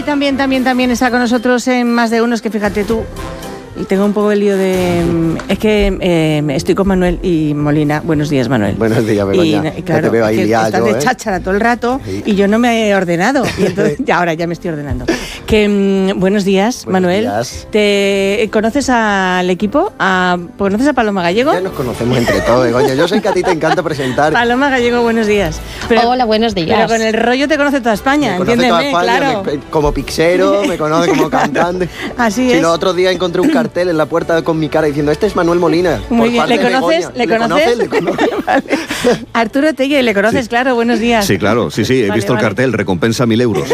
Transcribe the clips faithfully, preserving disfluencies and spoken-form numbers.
también, también, también está con nosotros en Más de Uno, es que fíjate tú, y tengo un poco el lío de... Es que eh, estoy con Manuel y Molina. Buenos días, Manuel. Buenos días, Begoña. Y, y claro, te veo ahí que liado, estás de ¿eh? cháchara todo el rato, sí. Y yo no me he ordenado. Y entonces, ya, ahora ya me estoy ordenando. Que, mm, buenos días, buenos Manuel. Días. ¿Te conoces al equipo? ¿A, ¿Conoces a Paloma Gallego? Ya nos conocemos entre todos, Begoña. Yo sé que a ti te encanta presentar. Paloma Gallego, buenos días. Pero, Hola, buenos días. Pero con el rollo te conoce toda España, me entiéndeme, toda España, claro. Me, como pixero, me conoce como cantante. Así si es. los otros días encontré un cartel en la puerta con mi cara diciendo, este es Manuel Molina. Muy bien, ¿le conoces? ¿Le, ¿Le conoces? ¿Le conoces? Vale. Arturo Tegui, ¿le conoces? Sí. Claro, buenos días. Sí, claro, sí, sí, he vale, visto vale. el cartel, recompensa mil euros,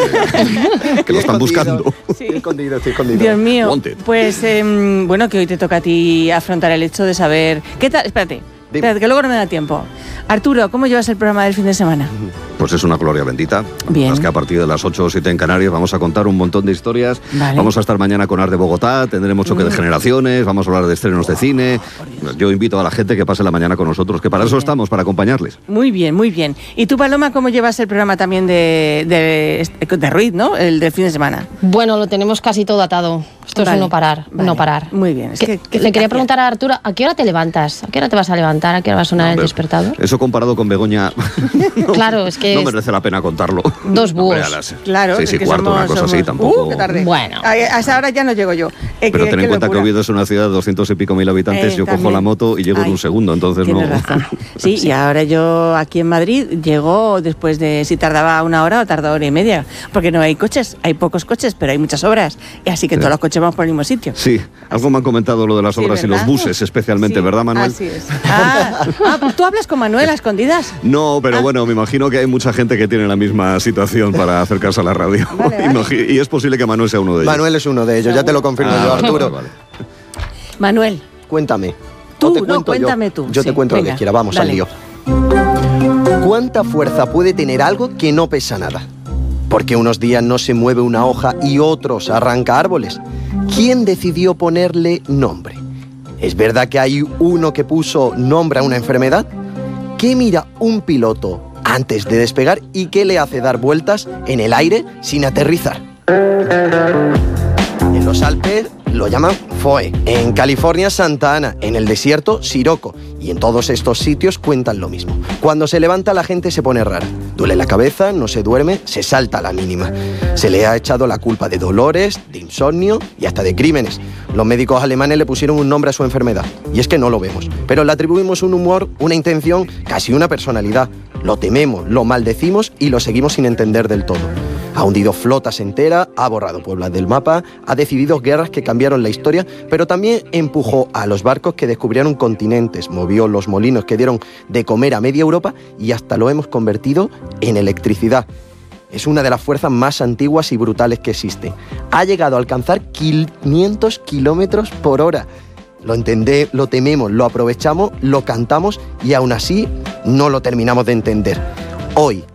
eh, que lo están buscando. Sí. Estoy escondido, estoy escondido. Dios mío, Wanted. pues eh, bueno, que hoy te toca a ti afrontar el hecho de saber... ¿Qué tal? Espérate, Dime. espérate, que luego no me da tiempo. Arturo, ¿cómo llevas el programa del fin de semana? Pues es una gloria bendita. Bien. Es que a partir de las ocho o siete en Canarias vamos a contar un montón de historias. Vale. Vamos a estar mañana con Art de Bogotá, tendremos choque mm. de generaciones, vamos a hablar de estrenos de cine. Oh, Yo invito a la gente que pase la mañana con nosotros, que para muy eso bien. estamos, para acompañarles. Muy bien, muy bien. ¿Y tú, Paloma, cómo llevas el programa también de, de, de Ruiz, ¿no? El del fin de semana. Bueno, lo tenemos casi todo atado. Esto vale. es un no parar, vale. no parar. Muy bien. Es que, que Le quería preguntar a Arturo, ¿a qué hora te levantas? ¿A qué hora te vas a levantar? ¿A qué hora va a sonar no, el despertador? Eso comparado con Begoña... no, claro, es que... No merece la pena contarlo. Dos búhos. No, claro. Sí, sí, que cuarto, somos, una cosa somos... así, tampoco... Uh, qué tarde. Bueno. A, a esa hora ya no llego yo. Eh, Pero que, ten en cuenta locura. que Oviedo es una ciudad de doscientos y pico mil habitantes, eh, yo también. cojo la moto y llego Ay, en un segundo, entonces no... razón. Sí, sí, y ahora yo aquí en Madrid llego después de... Si tardaba una hora o tardaba hora y media, porque no hay coches, hay pocos coches, pero hay muchas obras, y así que sí. todos los coches vamos por el mismo sitio. Sí, algo me han comentado lo de las obras sí, y los buses especialmente, sí, ¿verdad, Manuel? Así es. Ah, ah, ¿tú hablas con Manuel a escondidas? No, pero ah. bueno, me imagino que hay mucha gente que tiene la misma situación para acercarse a la radio. Vale, vale. Y es posible que Manuel sea uno de ellos. Manuel es uno de ellos, ya te lo confirmo ah, yo, Arturo. Vale, vale. Manuel. Cuéntame. Tú, te no, cuéntame yo? tú. Yo sí, te cuento venga, lo que quiera, vamos dale. al lío. ¿Cuánta fuerza puede tener algo que no pesa nada? Porque unos días no se mueve una hoja y otros arranca árboles. ¿Quién decidió ponerle nombre? ¿Es verdad que hay uno que puso nombre a una enfermedad? ¿Qué mira un piloto antes de despegar y qué le hace dar vueltas en el aire sin aterrizar? En los Alpes lo llaman F O E, en California Santa Ana, en el desierto Siroco, y en todos estos sitios cuentan lo mismo. Cuando se levanta la gente se pone rara, duele la cabeza, no se duerme, se salta a la mínima. Se le ha echado la culpa de dolores, de insomnio y hasta de crímenes. Los médicos alemanes le pusieron un nombre a su enfermedad, y es que no lo vemos, pero le atribuimos un humor, una intención, casi una personalidad. Lo tememos, lo maldecimos y lo seguimos sin entender del todo. Ha hundido flotas enteras, ha borrado pueblos del mapa, ha decidido guerras que cambiaron la historia, pero también empujó a los barcos que descubrieron continentes, movió los molinos que dieron de comer a media Europa y hasta lo hemos convertido en electricidad. Es una de las fuerzas más antiguas y brutales que existe. Ha llegado a alcanzar quinientos kilómetros por hora. Lo entendemos, lo tememos, lo aprovechamos, lo cantamos y aún así no lo terminamos de entender. Hoy,